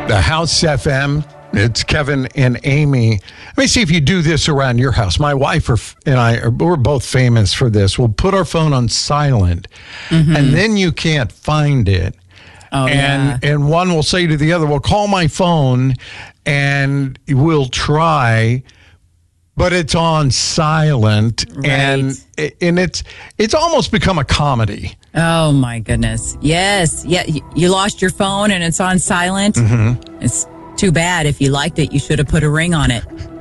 The House FM. It's Kevin and Amy. Let me see if you do this around your house. My wife and I, we're both famous for this. We'll put our phone on silent, and then you can't find it. Oh, And one will say to the other, well, call my phone, and we'll try, but it's on silent. Right. And it's almost become a comedy. Oh, my goodness. Yes. Yeah, you lost your phone and it's on silent. It's too bad. If you liked it, you should have put a ring on it.